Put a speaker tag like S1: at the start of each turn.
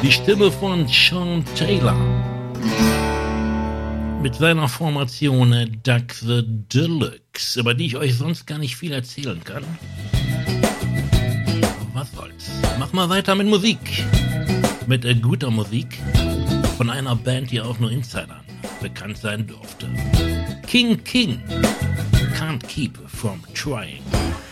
S1: Die Stimme von Sean Taylor. Mit seiner Formation Duck the Deluxe, über die ich euch sonst gar nicht viel erzählen kann. Was soll's? Mach mal weiter mit Musik. Mit guter Musik von einer Band, die auch nur Insidern bekannt sein durfte. King King. Can't keep from trying.